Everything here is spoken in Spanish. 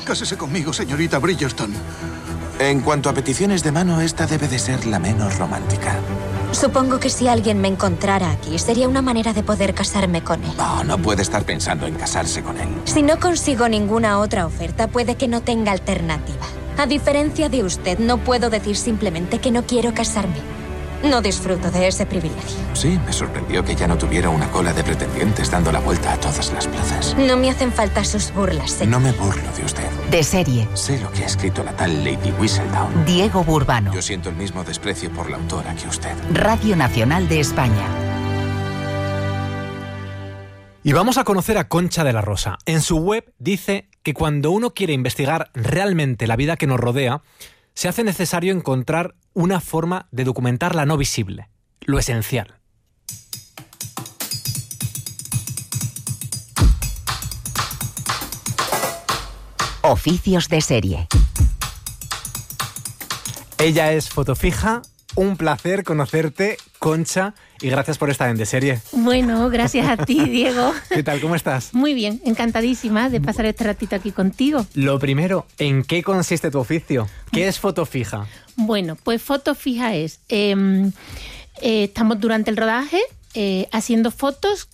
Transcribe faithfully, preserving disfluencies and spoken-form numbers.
cásese conmigo, señorita Bridgerton. En cuanto a peticiones de mano, esta debe de ser la menos romántica. Supongo que si alguien me encontrara aquí, sería una manera de poder casarme con él. No, no puede estar pensando en casarse con él. Si no consigo ninguna otra oferta, puede que no tenga alternativa. A diferencia de usted, no puedo decir simplemente que no quiero casarme. No disfruto de ese privilegio. Sí, me sorprendió que ya no tuviera una cola de pretendientes dando la vuelta a todas las plazas. No me hacen falta sus burlas, señor. No me burlo de usted. De serie. Sé lo que ha escrito la tal Lady Whistledown. Diego Burbano. Yo siento el mismo desprecio por la autora que usted. Radio Nacional de España. Y vamos a conocer a Concha de la Rosa. En su web dice que cuando uno quiere investigar realmente la vida que nos rodea, se hace necesario encontrar una forma de documentar la no visible, lo esencial. Oficios de serie. Ella es fotofija. Un placer conocerte, Concha, y gracias por estar en De Serie. Bueno, gracias a ti, Diego. ¿Qué tal? ¿Cómo estás? Muy bien, encantadísima de pasar este ratito aquí contigo. Lo primero, ¿en qué consiste tu oficio? ¿Qué es fotofija? Bueno, pues fotofija es... Eh, eh, estamos durante el rodaje eh, haciendo fotos